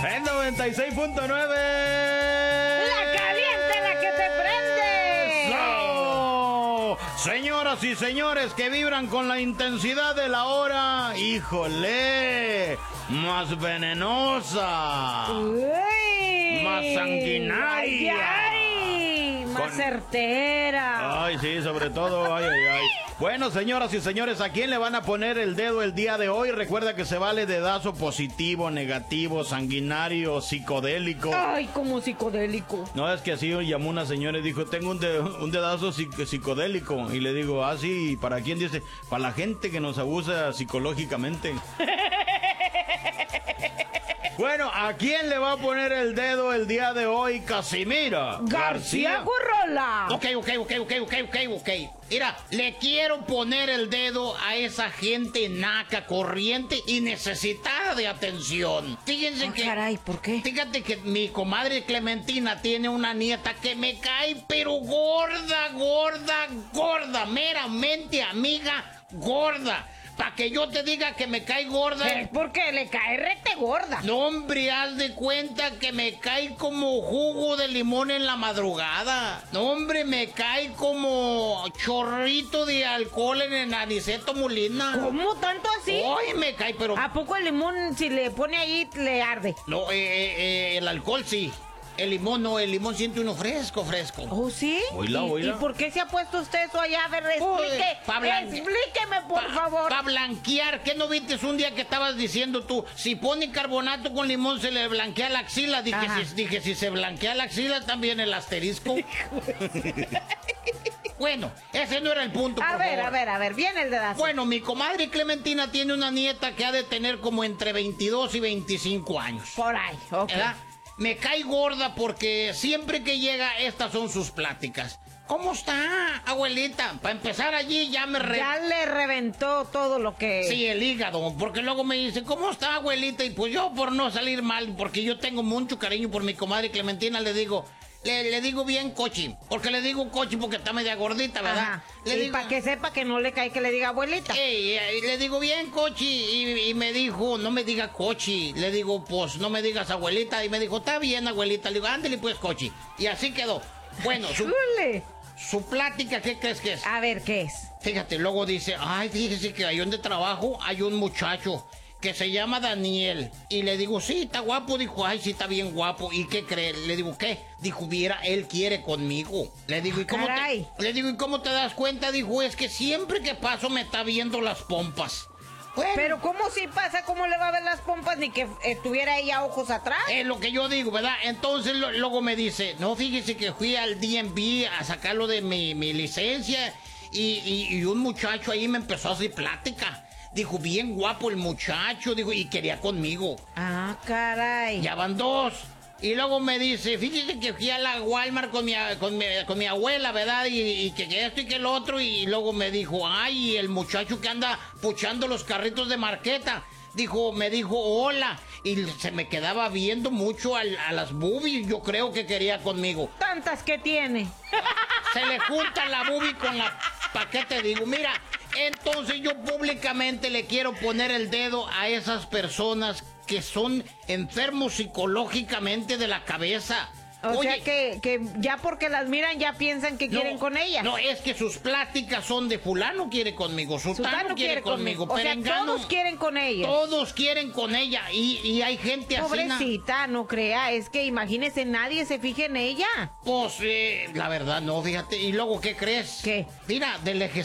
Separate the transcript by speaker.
Speaker 1: En 96.9.
Speaker 2: ¡La caliente, la que te prende!
Speaker 1: ¡Eso! Señoras y señores que vibran con la intensidad de la hora, ¡híjole! Más venenosa.
Speaker 2: ¡Uy!
Speaker 1: Más sanguinaria.
Speaker 2: ¡Ay, ay! Más certera.
Speaker 1: Ay, sí, sobre todo, ay, ay, ay. Bueno, señoras y señores, ¿a quién le van a poner el dedo el día de hoy? Recuerda que se vale dedazo positivo, negativo, sanguinario, psicodélico.
Speaker 2: Ay, como psicodélico.
Speaker 1: No, es que así llamó una señora y dijo, tengo un dedazo psicodélico. Y le digo, ah, sí, ¿para quién? Dice, para la gente que nos abusa psicológicamente. Bueno, ¿a quién le va a poner el dedo el día de hoy, Casimira?
Speaker 2: García Gurrola.
Speaker 3: Ok. Mira, le quiero poner el dedo a esa gente naca, corriente y necesitada de atención. Fíjense que...
Speaker 2: Caray, ¿por qué?
Speaker 3: Fíjate que mi comadre Clementina tiene una nieta que me cae, pero gorda, meramente amiga, gorda. Para que yo te diga que me cae gorda.
Speaker 2: Es porque le cae rete gorda.
Speaker 3: No, hombre, haz de cuenta que me cae como jugo de limón en la madrugada. No, hombre, me cae como chorrito de alcohol en el Aniceto Molina.
Speaker 2: ¿Cómo tanto así?
Speaker 3: Ay, me cae, pero...
Speaker 2: ¿A poco el limón, si le pone ahí, le arde?
Speaker 3: No, el alcohol sí. El limón no, el limón siente uno fresco.
Speaker 2: ¿Oh, sí?
Speaker 1: Oíla.
Speaker 2: ¿Y por qué se ha puesto usted eso allá? A ver, explíqueme, por favor.
Speaker 3: Para blanquear, ¿qué no viste un día que estabas diciendo tú? Si pone carbonato con limón se le blanquea la axila. Dije, si se blanquea la axila también el asterisco. Bueno, ese no era el punto,
Speaker 2: A ver, viene el dedazo.
Speaker 3: Bueno, mi comadre Clementina tiene una nieta que ha de tener como entre 22 y 25 años.
Speaker 2: Por ahí, ok.
Speaker 3: ¿Verdad? Me cae gorda porque siempre que llega, estas son sus pláticas. ¿Cómo está, abuelita? Para empezar allí ya
Speaker 2: Ya le reventó todo lo que...
Speaker 3: Sí, el hígado, porque luego me dice, ¿cómo está, abuelita? Y pues yo, por no salir mal, porque yo tengo mucho cariño por mi comadre Clementina, le digo bien cochi, porque le digo cochi porque está media gordita, ¿verdad?
Speaker 2: Ajá.
Speaker 3: Le
Speaker 2: y
Speaker 3: digo,
Speaker 2: para que sepa que no le cae que le diga abuelita.
Speaker 3: le digo bien cochi, y me dijo, no me diga cochi, le digo, pues no me digas abuelita, y me dijo, está bien, abuelita, le digo, ándale pues cochi, y así quedó. Bueno, su plática, ¿qué crees que es?
Speaker 2: A ver, ¿qué es?
Speaker 3: Fíjate, luego dice, ay, fíjese que ahí donde trabajo hay un muchacho que se llama Daniel. Y le digo, sí, está guapo. Dijo, ay, sí, está bien guapo. ¿Y qué cree? Le digo, ¿qué? Dijo, viera, él quiere conmigo. Le digo, ¿y cómo ¿y cómo te das cuenta? Dijo, es que siempre que paso me está viendo las pompas. Bueno,
Speaker 2: pero ¿cómo si pasa? ¿Cómo le va a ver las pompas? Ni que estuviera ella ojos atrás.
Speaker 3: Es lo que yo digo, ¿verdad? Entonces luego me dice, no, fíjese que fui al DMV a sacarlo de mi licencia y un muchacho ahí me empezó a hacer plática. Dijo, bien guapo el muchacho, dijo, y quería conmigo.
Speaker 2: Ah, caray.
Speaker 3: Ya van dos. Y luego me dice, fíjese que fui a la Walmart con mi abuela, ¿verdad? Y que esto y que el otro. Y luego me dijo, ay, el muchacho que anda puchando los carritos de marqueta. Me dijo, hola. Y se me quedaba viendo mucho a las boobies. Yo creo que quería conmigo.
Speaker 2: Tantas que tiene.
Speaker 3: Se le junta la boobie con la... ¿Para qué te digo? Mira, entonces yo públicamente le quiero poner el dedo a esas personas que son enfermos psicológicamente de la cabeza.
Speaker 2: O sea que ya porque las miran ya piensan que quieren con ella.
Speaker 3: No, es que sus pláticas son de fulano quiere conmigo, sultano quiere conmigo,
Speaker 2: o sea, todos quieren con ella.
Speaker 3: Todos quieren con ella y hay gente así.
Speaker 2: Pobrecita, no crea, es que imagínese, nadie se fije en ella.
Speaker 3: Pues la verdad no, fíjate. Y luego, ¿qué crees?
Speaker 2: ¿Qué?
Speaker 3: Mira, del